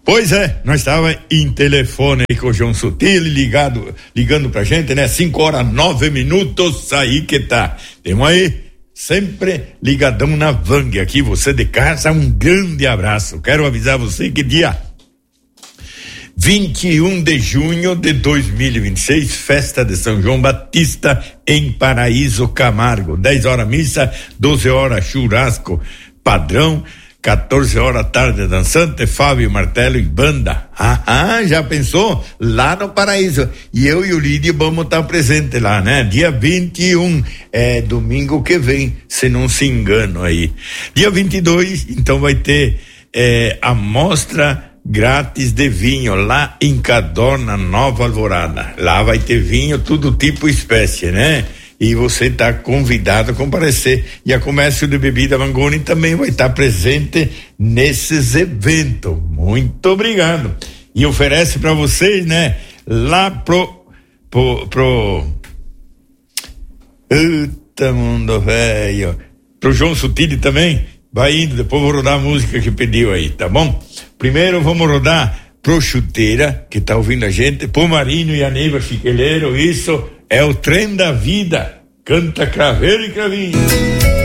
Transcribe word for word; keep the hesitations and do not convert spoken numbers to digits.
Pois é, nós estava em telefone aí com o João Sutile, ligado, ligando pra gente, né? cinco horas, nove minutos, aí que tá. Temos aí, sempre ligadão na Vang aqui, você de casa, um grande abraço. Quero avisar você que dia vinte e um de junho de dois mil e vinte e seis, festa de São João Batista em Paraíso Camargo. dez horas missa, doze horas churrasco padrão, quatorze horas tarde dançante, Fábio Martelo e banda. Ah, ah, já pensou? Lá no Paraíso. E eu e o Lídio vamos estar presentes lá, né? Dia vinte e um, é domingo que vem, se não se engano aí. Dia vinte e dois, então vai ter é, a mostra grátis de vinho lá em Cadorna, Nova Alvorada. Lá vai ter vinho, tudo tipo espécie, né? E você está convidado a comparecer. E a Comércio de Bebida Mangoni também vai estar presente nesses eventos. Muito obrigado. E oferece para vocês, né? Lá pro pro, pro Eita mundo velho, pro João Sutile também. Vai indo, depois vou rodar a música que pediu aí, tá bom? Primeiro vamos rodar pro Chuteira, que tá ouvindo a gente, pro Marinho e a Neiva Chiqueleiro. Isso é o trem da vida. Canta Craveiro e Cravinho.